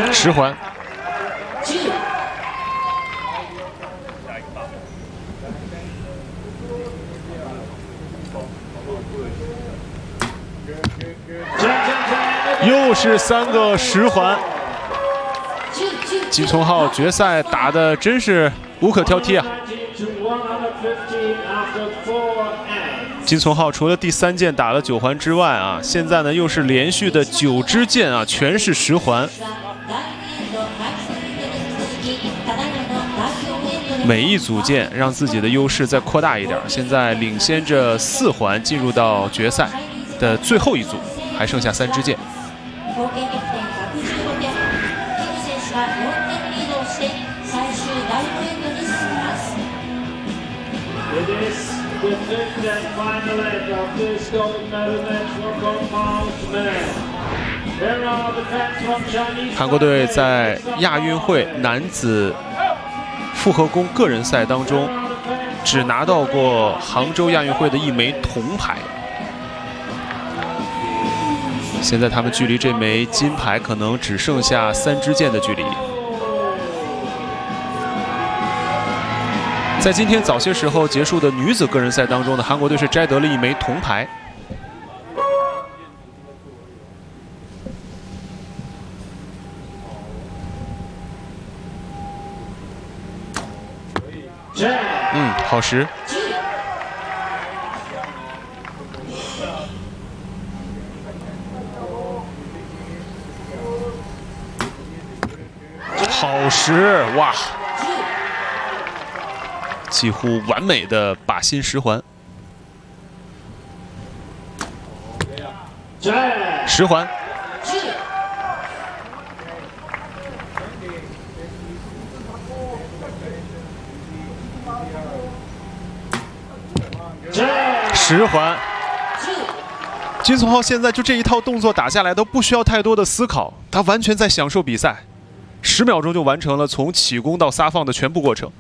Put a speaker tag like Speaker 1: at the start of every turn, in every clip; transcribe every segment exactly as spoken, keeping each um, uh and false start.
Speaker 1: 十环。又是三个十环。金聪浩决赛打的真是无可挑剔啊！金聪浩除了第三件打了九环之外啊，现在呢又是连续的九支箭啊，全是十环。每一组箭让自己的优势再扩大一点，现在领先着四环进入到决赛的最后一组，还剩下三支箭。韩国队在亚运会男子复合弓个人赛当中，只拿到过杭州亚运会的一枚铜牌。现在他们距离这枚金牌可能只剩下三支箭的距离。在今天早些时候结束的女子个人赛当中呢，韩国队是摘得了一枚铜牌。嗯，好实。好实，哇！几乎完美的靶心十环。十环。十环。金聪浩现在就这一套动作打下来都不需要太多的思考，他完全在享受比赛，十秒钟就完成了从起弓到撒放的全部过程。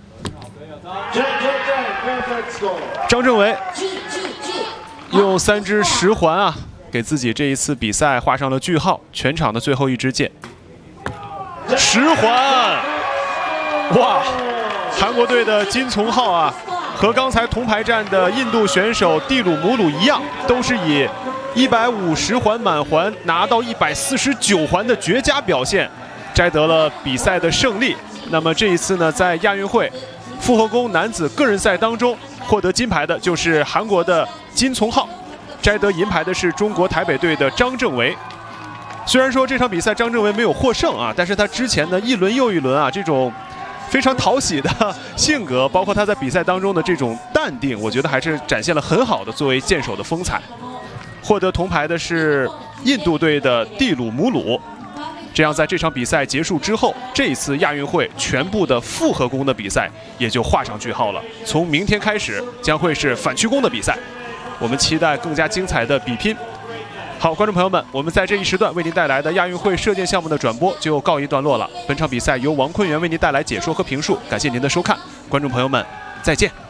Speaker 1: 张正伟用三支十环啊，给自己这一次比赛画上了句号。全场的最后一支箭，十环！哇，韩国队的金聪浩啊，和刚才铜牌战的印度选手蒂鲁姆鲁一样，都是以一百五十环满环拿到一百四十九环的绝佳表现，摘得了比赛的胜利。那么这一次呢，在亚运会复合弓男子个人赛当中获得金牌的就是韩国的金聪浩，摘得银牌的是中国台北队的张正维。虽然说这场比赛张正维没有获胜啊，但是他之前的一轮又一轮啊，这种非常讨喜的性格，包括他在比赛当中的这种淡定，我觉得还是展现了很好的作为箭手的风采。获得铜牌的是印度队的蒂鲁姆鲁。这样，在这场比赛结束之后，这一次亚运会全部的复合弓的比赛也就画上句号了。从明天开始，将会是反曲弓的比赛，我们期待更加精彩的比拼。好，观众朋友们，我们在这一时段为您带来的亚运会射箭项目的转播就告一段落了。本场比赛由王坤元为您带来解说和评述，感谢您的收看，观众朋友们，再见。